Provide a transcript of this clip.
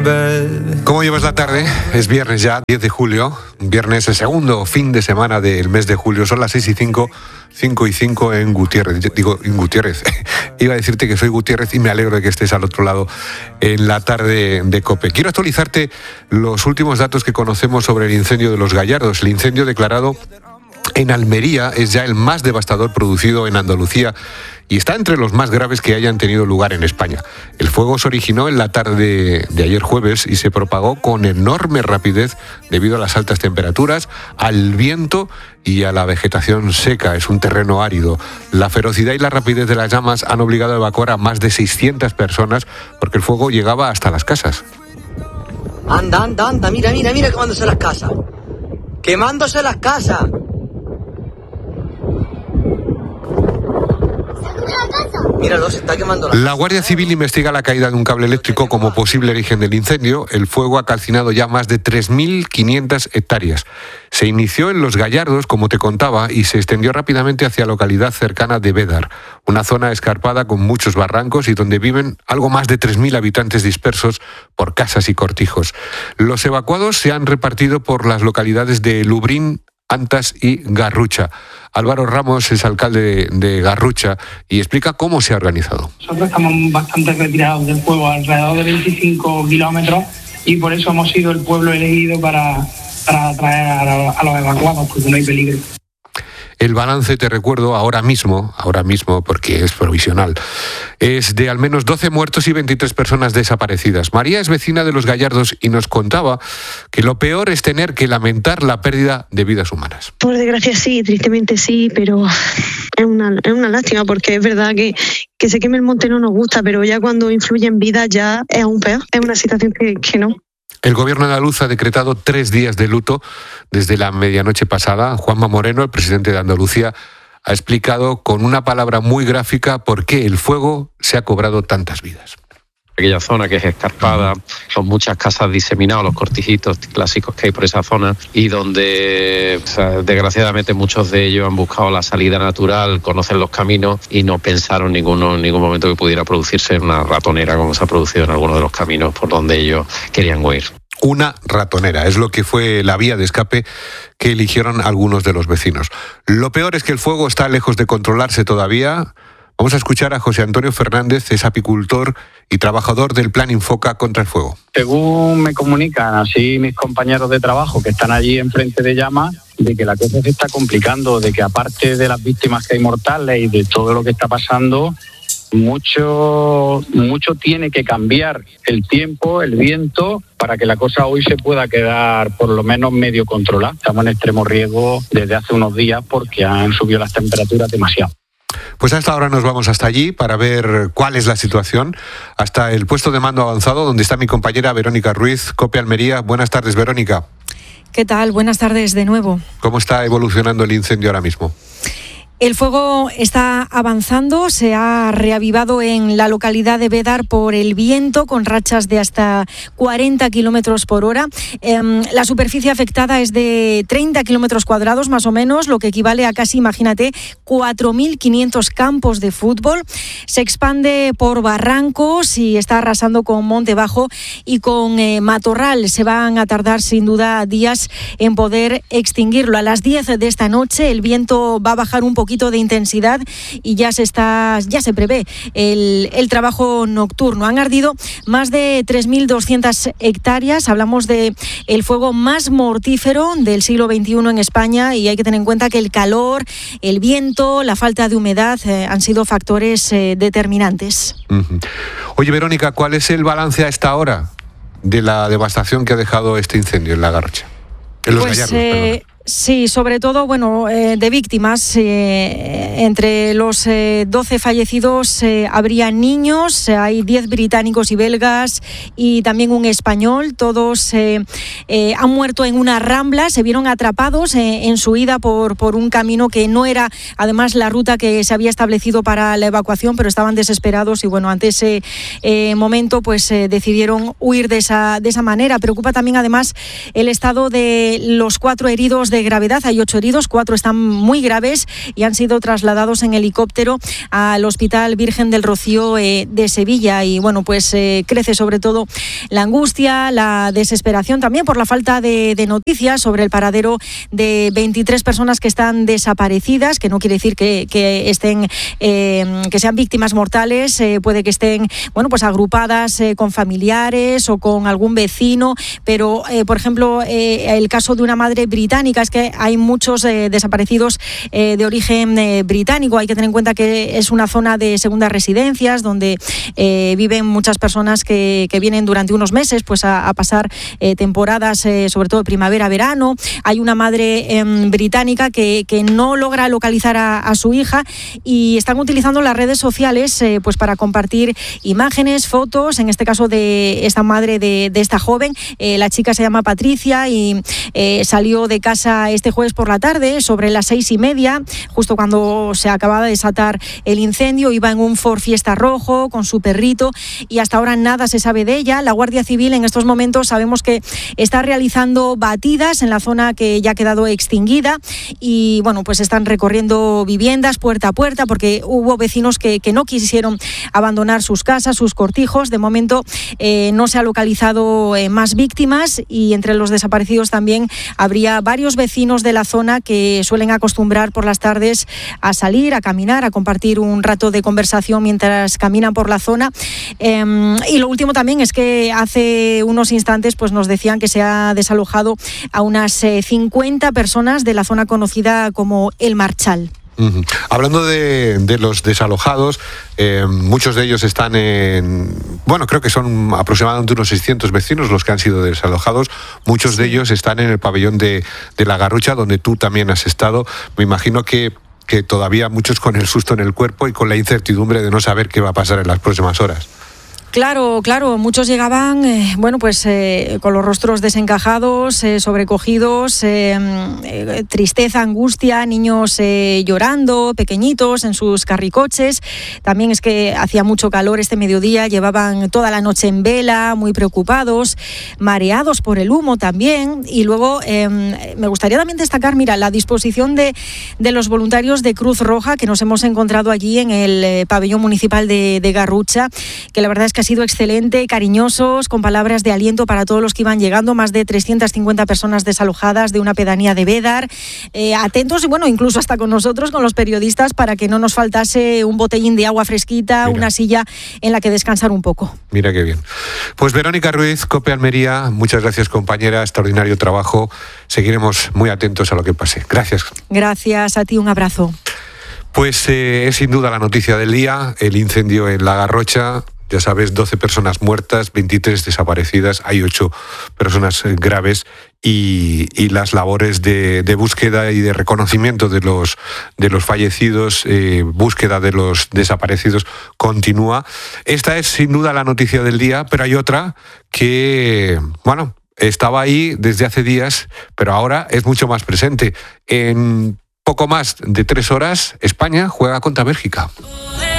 ¿Cómo llevas la tarde? Es viernes ya, 10 de julio. Viernes, el segundo fin de semana del mes de julio. Son las 6:05, 5:05 en Gutiérrez. Digo, en Gutiérrez. Iba a decirte que soy Gutiérrez y me alegro de que estés al otro lado en la tarde de COPE. Quiero actualizarte los últimos datos que conocemos sobre el incendio de Los Gallardos. El incendio declarado en Almería es ya el más devastador producido en Andalucía y está entre los más graves que hayan tenido lugar en España. El fuego se originó en la tarde de ayer jueves y se propagó con enorme rapidez debido a las altas temperaturas, al viento y a la vegetación seca. Es un terreno árido. La ferocidad y la rapidez de las llamas han obligado a evacuar a más de 600 personas porque el fuego llegaba hasta las casas. Anda, mira quemándose las casas. ¡Quemándose las casas! Míralo, se está quemando la Guardia Civil investiga la caída de un cable eléctrico como posible origen del incendio. El fuego ha calcinado ya más de 3.500 hectáreas. Se inició en Los Gallardos, como te contaba, y se extendió rápidamente hacia la localidad cercana de Bédar, una zona escarpada con muchos barrancos y donde viven algo más de 3.000 habitantes dispersos por casas y cortijos. Los evacuados se han repartido por las localidades de Lubrín, Antas y Garrucha. Álvaro Ramos es alcalde de Garrucha y explica cómo se ha organizado. Nosotros estamos bastante retirados del pueblo, alrededor de 25 kilómetros, y por eso hemos sido el pueblo elegido para atraer a los evacuados, porque no hay peligro. El balance, te recuerdo, ahora mismo, porque es provisional, es de al menos 12 muertos y 23 personas desaparecidas. María es vecina de Los Gallardos y nos contaba que lo peor es tener que lamentar la pérdida de vidas humanas. Por desgracia sí, tristemente sí, pero es una lástima, porque es verdad que se queme el monte no nos gusta, pero ya cuando influye en vida ya es aún peor. Es una situación que no. El gobierno andaluz ha decretado 3 días de luto desde la medianoche pasada. Juanma Moreno, el presidente de Andalucía, ha explicado con una palabra muy gráfica por qué el fuego se ha cobrado tantas vidas. Aquella zona que es escarpada, son muchas casas diseminadas, los cortijitos clásicos que hay por esa zona, y donde desgraciadamente muchos de ellos han buscado la salida natural, conocen los caminos y no pensaron en ningún momento que pudiera producirse una ratonera como se ha producido en algunos de los caminos por donde ellos querían huir. Una ratonera, es lo que fue la vía de escape que eligieron algunos de los vecinos. Lo peor es que el fuego está lejos de controlarse todavía. Vamos a escuchar a José Antonio Fernández, es apicultor y trabajador del Plan Infoca contra el fuego. Según me comunican así mis compañeros de trabajo que están allí enfrente de llamas, de que la cosa se está complicando, de que aparte de las víctimas que hay mortales y de todo lo que está pasando, mucho tiene que cambiar el tiempo, el viento, para que la cosa hoy se pueda quedar por lo menos medio controlada. Estamos en extremo riesgo desde hace unos días porque han subido las temperaturas demasiado. Pues hasta ahora nos vamos hasta allí para ver cuál es la situación, hasta el puesto de mando avanzado donde está mi compañera Verónica Ruiz, COPE Almería. Buenas tardes, Verónica. ¿Qué tal? Buenas tardes de nuevo. ¿Cómo está evolucionando el incendio ahora mismo? El fuego está avanzando, se ha reavivado en la localidad de Bédar por el viento, con rachas de hasta 40 kilómetros por hora. La superficie afectada es de 30 kilómetros cuadrados, más o menos, lo que equivale a casi, imagínate, 4.500 campos de fútbol. Se expande por barrancos y está arrasando con monte bajo y con matorral. Se van a tardar, sin duda, días en poder extinguirlo. A las 10 de esta noche el viento va a bajar un poquito de intensidad y ya se prevé el trabajo nocturno. Han ardido más de 3.200 hectáreas. Hablamos de el fuego más mortífero del siglo XXI en España, y hay que tener en cuenta que el calor, el viento, la falta de humedad han sido factores determinantes. Uh-huh. Oye, Verónica, ¿cuál es el balance a esta hora de la devastación que ha dejado este incendio en La Garrocha? En Los Gallardos, perdón. Sí, sobre todo, de víctimas. Entre los 12 fallecidos habría niños, hay 10 británicos y belgas y también un español. Todos han muerto en una rambla, se vieron atrapados en su ida por un camino que no era, además, la ruta que se había establecido para la evacuación, pero estaban desesperados y, ante ese momento, decidieron huir de esa manera. Preocupa también, además, el estado de los 4 heridos de de gravedad, hay 8 heridos, 4 están muy graves y han sido trasladados en helicóptero al Hospital Virgen del Rocío de Sevilla. Y bueno, pues crece sobre todo la angustia, la desesperación también por la falta de noticias sobre el paradero de 23 personas que están desaparecidas, que no quiere decir que estén que sean víctimas mortales, puede que estén pues agrupadas con familiares o con algún vecino, pero por ejemplo el caso de una madre británica, es que hay muchos desaparecidos de origen británico. Hay que tener en cuenta que es una zona de segundas residencias donde viven muchas personas que vienen durante unos meses pues a pasar temporadas, sobre todo primavera-verano. Hay una madre británica que no logra localizar a su hija y están utilizando las redes sociales pues para compartir imágenes, fotos, en este caso de esta madre de esta joven. La chica se llama Patricia y salió de casa este jueves por la tarde, sobre las 6:30, justo cuando se acababa de desatar el incendio. Iba en un Ford Fiesta rojo con su perrito y hasta ahora nada se sabe de ella. La Guardia Civil en estos momentos sabemos que está realizando batidas en la zona que ya ha quedado extinguida y pues están recorriendo viviendas puerta a puerta porque hubo vecinos que no quisieron abandonar sus casas, sus cortijos. De momento no se ha localizado más víctimas y entre los desaparecidos también habría varios vecinos de la zona que suelen acostumbrar por las tardes a salir, a caminar, a compartir un rato de conversación mientras caminan por la zona. Y lo último también es que hace unos instantes pues nos decían que se ha desalojado a unas 50 personas de la zona conocida como El Marchal. Uh-huh. Hablando de los desalojados, muchos de ellos están creo que son aproximadamente unos 600 vecinos los que han sido desalojados. Muchos de ellos están en el pabellón de La Garrocha, donde tú también has estado. Me imagino que todavía muchos con el susto en el cuerpo y con la incertidumbre de no saber qué va a pasar en las próximas horas. Claro, muchos llegaban, con los rostros desencajados, sobrecogidos, tristeza, angustia, niños llorando, pequeñitos en sus carricoches. También es que hacía mucho calor este mediodía, llevaban toda la noche en vela, muy preocupados, mareados por el humo también. Y luego me gustaría también destacar, la disposición de los voluntarios de Cruz Roja que nos hemos encontrado allí en el pabellón municipal de Garrucha, que la verdad es que ha sido excelente, cariñosos, con palabras de aliento para todos los que iban llegando, más de 350 personas desalojadas de una pedanía de Bédar, atentos y incluso hasta con nosotros, con los periodistas, para que no nos faltase un botellín de agua fresquita, una silla en la que descansar un poco. Mira qué bien. Pues Verónica Ruiz, COPE Almería, muchas gracias compañera, extraordinario trabajo, seguiremos muy atentos a lo que pase. Gracias. Gracias a ti, un abrazo. Pues es sin duda la noticia del día, el incendio en La Garrocha. Ya sabes, 12 personas muertas, 23 desaparecidas, hay 8 personas graves y las labores de búsqueda y de reconocimiento de los fallecidos, búsqueda de los desaparecidos continúa. Esta es sin duda la noticia del día, pero hay otra que, estaba ahí desde hace días, pero ahora es mucho más presente. En poco más de 3 horas, España juega contra Bélgica.